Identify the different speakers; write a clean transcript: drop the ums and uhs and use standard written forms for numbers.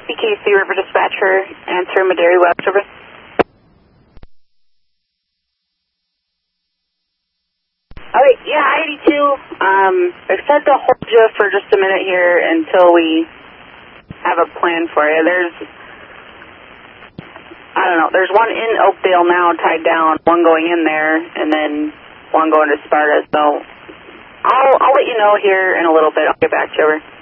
Speaker 1: BKC River Dispatcher, answer Maderi West, over. Okay, yeah, I-82, I said to hold you for just a minute here until we have a plan for you. There's one in Oakdale now tied down, one going in there, and then one going to Sparta, so I'll let you know here in a little bit. I'll get back to you, over.